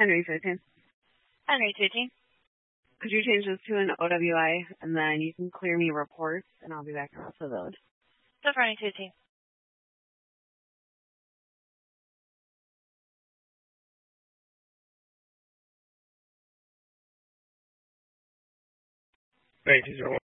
Henry 15. Henry 13. Could you change this to an OWI, and then you can clear me reports, and I'll be back across the village. So Henry 15. Thank you, Joel.